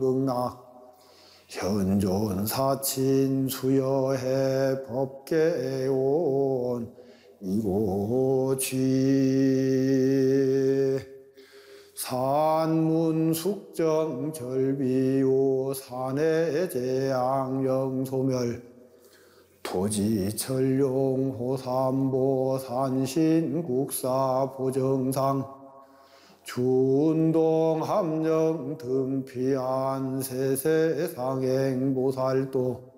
극락 현존 사친 수여해 법계온 이곳이 산문 숙정 절비오 산해 재앙 영소멸 토지 천룡 호삼보 산신 국사 보정상 준동 함령 등피안 세세 상행 보살도